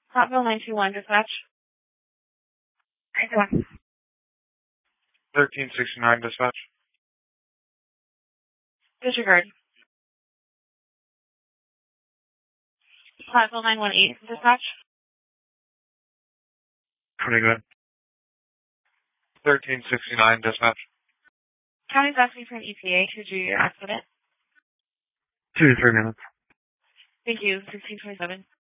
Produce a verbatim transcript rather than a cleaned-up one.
Platteville nine two one, dispatch. nine two one. thirteen sixty-nine, dispatch. Disregard. Platteville nine one eight, dispatch. Pretty good. thirteen sixty-nine, dispatch. County's asking for an E T A to do your accident. Two to three minutes. Thank you. sixteen twenty-seven.